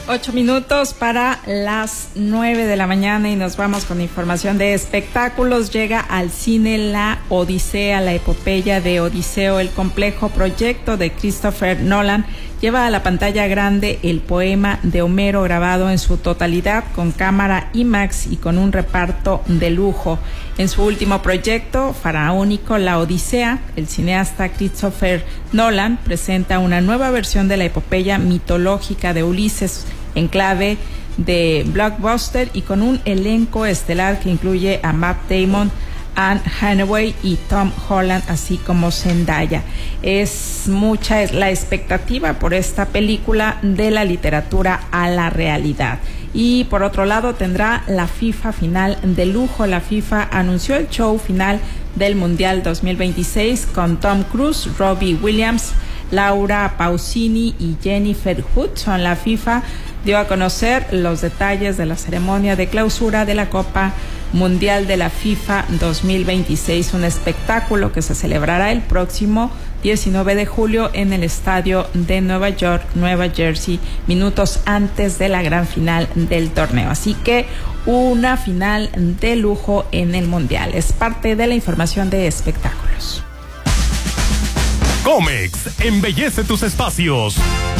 8 minutos para las 9 de la mañana y nos vamos con información de espectáculos. Llega al cine La Odisea, la epopeya de Odiseo. El complejo proyecto de Christopher Nolan lleva a la pantalla grande el poema de Homero grabado en su totalidad con cámara IMAX y con un reparto de lujo. En su último proyecto faraónico, La Odisea, el cineasta Christopher Nolan presenta una nueva versión de la epopeya mitológica de Ulises en clave de blockbuster y con un elenco estelar que incluye a Matt Damon, Anne Hathaway y Tom Holland, así como Zendaya. Es mucha la expectativa por esta película, de la literatura a la realidad. Y por otro lado tendrá la FIFA final de lujo. La FIFA anunció el show final del Mundial 2026 con Tom Cruise, Robbie Williams, Laura Pausini y Jennifer Hudson. La FIFA dio a conocer los detalles de la ceremonia de clausura de la Copa Mundial de la FIFA 2026, un espectáculo que se celebrará el próximo 19 de julio en el estadio de Nueva York, Nueva Jersey, minutos antes de la gran final del torneo. Así que una final de lujo en el Mundial. Es parte de la información de espectáculos. Comex embellece tus espacios.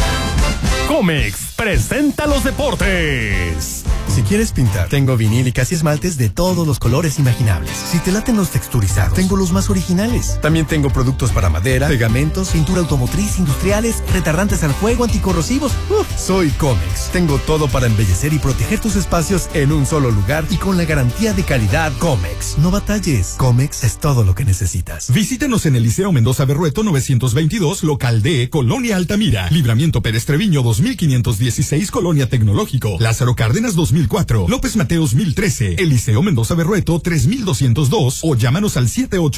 Comex presenta los deportes. Si quieres pintar, tengo vinílicas y esmaltes de todos los colores imaginables. Si te laten los texturizados, tengo los más originales. También tengo productos para madera, pegamentos, pintura automotriz, industriales, retardantes al fuego, anticorrosivos. Soy Comex. Tengo todo para embellecer y proteger tus espacios en un solo lugar y con la garantía de calidad Comex. No batalles. Comex es todo lo que necesitas. Visítenos en el Liceo Mendoza Berrueto 922, local D, Colonia Altamira. Libramiento Pérez Treviño 2516, Colonia Tecnológico. Lázaro Cárdenas 2004, López Mateos 1013, Eliseo Mendoza Berrueto 3202 o llámanos al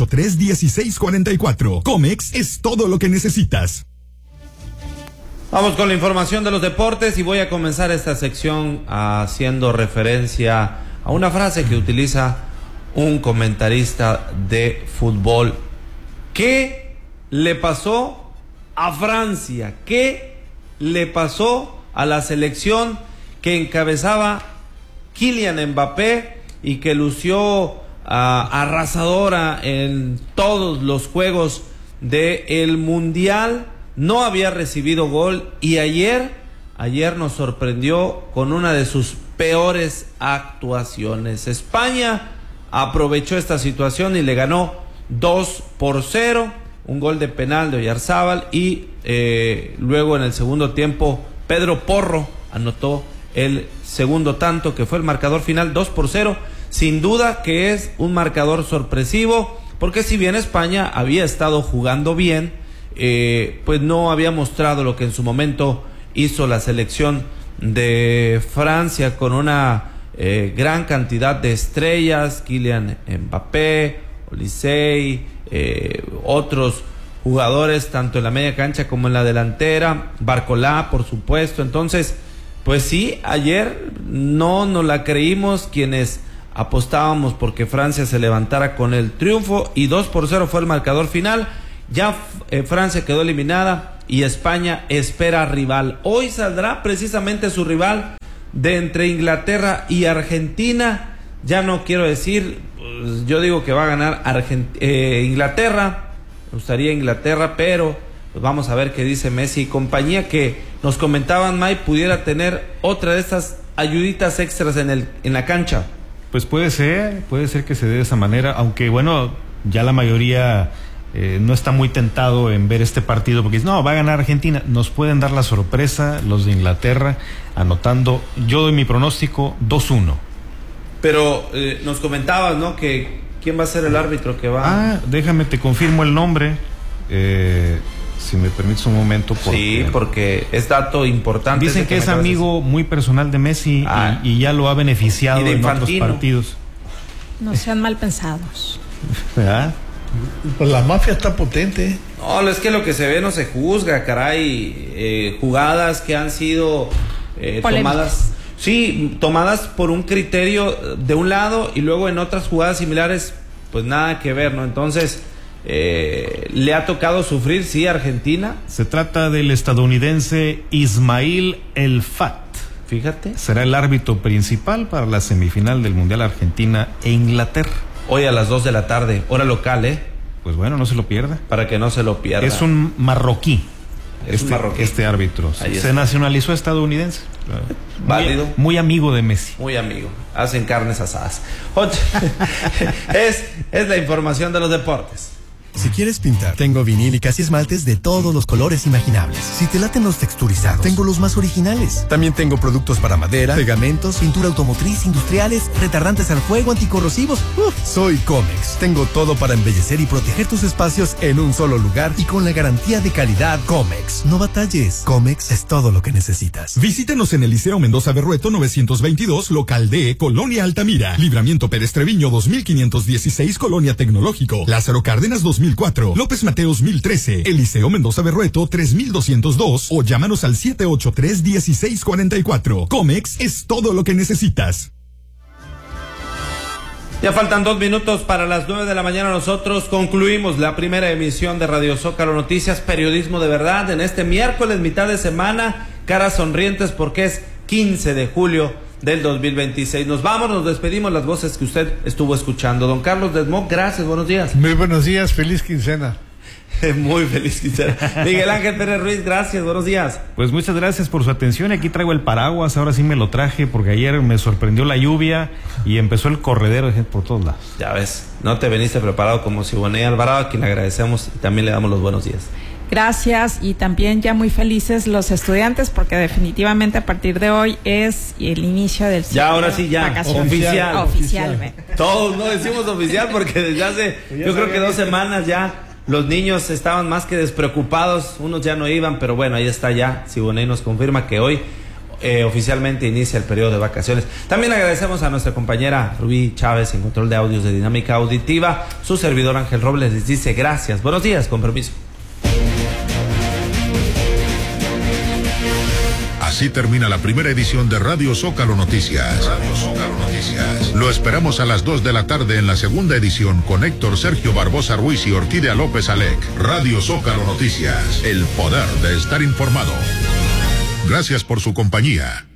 783-1644. Comex es todo lo que necesitas. Vamos con la información de los deportes y voy a comenzar esta sección haciendo referencia a una frase que utiliza un comentarista de fútbol. ¿Qué le pasó a Francia? ¿Qué le pasó a la selección que encabezaba Kylian Mbappé y que lució arrasadora en todos los juegos del Mundial? No había recibido gol y ayer nos sorprendió con una de sus peores actuaciones. España aprovechó esta situación y le ganó 2-0, un gol de penal de Oyarzábal y luego en el segundo tiempo Pedro Porro anotó el segundo tanto, que fue el marcador final, 2-0. Sin duda que es un marcador sorpresivo, porque si bien España había estado jugando bien, pues no había mostrado lo que en su momento hizo la selección de Francia, con una gran cantidad de estrellas, Kylian Mbappé, Olysée, otros jugadores tanto en la media cancha como en la delantera, Barcolá por supuesto. Entonces pues sí, ayer no nos la creímos quienes apostábamos porque Francia se levantara con el triunfo, y 2-0 fue el marcador final. Ya Francia quedó eliminada y España espera rival. Hoy saldrá precisamente su rival de entre Inglaterra y Argentina. Ya no quiero decir, pues, yo digo que va a ganar Inglaterra, me gustaría Inglaterra, pero pues vamos a ver qué dice Messi y compañía, que nos comentaban, May, pudiera tener otra de estas ayuditas extras en la cancha. Pues puede ser que se dé de esa manera, aunque bueno, ya la mayoría no está muy tentado en ver este partido porque no, va a ganar Argentina. Nos pueden dar la sorpresa los de Inglaterra anotando. Yo doy mi pronóstico 2-1. Pero nos comentabas, ¿no?, que quién va a ser el árbitro que va. Déjame te confirmo el nombre, si me permites un momento. Sí, porque es dato importante. Dicen que es amigo muy personal de Messi y ya lo ha beneficiado en otros partidos. No sean mal pensados. ¿Verdad? Pues la mafia está potente. No, es que lo que se ve no se juzga, caray. Jugadas que han sido tomadas por un criterio de un lado y luego en otras jugadas similares, pues nada que ver, ¿no? Entonces le ha tocado sufrir, sí, a Argentina. Se trata del estadounidense Ismail El Fat. Fíjate. Será el árbitro principal para la semifinal del Mundial Argentina e Inglaterra. Hoy a las 2 de la tarde, hora local, Pues bueno, no se lo pierda. Para que no se lo pierda. Es un marroquí. Es un marroquí. Este árbitro. Se nacionalizó estadounidense. Válido. Muy amigo de Messi. Muy amigo. Hacen carnes asadas. Es la información de los deportes. Si quieres pintar, tengo vinílicas y esmaltes de todos los colores imaginables. Si te laten los texturizados, tengo los más originales. También tengo productos para madera, pegamentos, pintura automotriz, industriales, retardantes al fuego, anticorrosivos. Soy Comex. Tengo todo para embellecer y proteger tus espacios en un solo lugar y con la garantía de calidad Comex. No batalles. Comex es todo lo que necesitas. Visítenos en el Liceo Mendoza Berrueto 922, local D, Colonia Altamira. Libramiento Pérez Treviño 2516, Colonia Tecnológico. Lázaro Cárdenas 2004, López Mateos 1013, Eliseo Mendoza Berrueto 3202 o llámanos al 783-1644. Comex es todo lo que necesitas. Ya faltan 2 minutos para las 9 de la mañana. Nosotros concluimos la primera emisión de Radio Zócalo Noticias, periodismo de verdad, en este miércoles, mitad de semana, caras sonrientes porque es 15 de julio del 2026. Nos vamos, nos despedimos, las voces que usted estuvo escuchando. Don Carlos Desmond, gracias, buenos días. Muy buenos días, feliz quincena. Muy feliz quincena. Miguel Ángel Pérez Ruiz, gracias, buenos días. Pues muchas gracias por su atención. Aquí traigo el paraguas, ahora sí me lo traje porque ayer me sorprendió la lluvia y empezó el corredero de gente por todos lados. Ya ves, no te veniste preparado como Siboney Alvarado, a quien le agradecemos y también le damos los buenos días. Gracias, y también ya muy felices los estudiantes porque definitivamente a partir de hoy es el inicio del ciclo. Ya, ahora sí, ya, oficialmente. Todos no decimos oficial porque desde hace, yo creo que 2 semanas ya los niños estaban más que despreocupados, unos ya no iban, pero bueno, ahí está ya, Siboney nos confirma que hoy oficialmente inicia el periodo de vacaciones. También agradecemos a nuestra compañera Rubí Chávez en control de audios de Dinámica Auditiva, su servidor Ángel Robles les dice gracias, buenos días, con permiso. Así termina la primera edición de Radio Zócalo Noticias. Radio Zócalo Noticias. Lo esperamos a las 2 de la tarde en la segunda edición con Héctor Sergio Barbosa Ruiz y Orquídea López Alec. Radio Zócalo Noticias. El poder de estar informado. Gracias por su compañía.